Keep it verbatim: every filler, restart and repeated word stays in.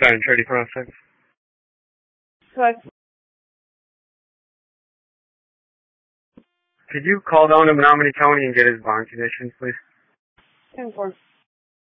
Sign treaty process. Correct. Could you call down to Menominee County and get his bond conditions, please? ten four.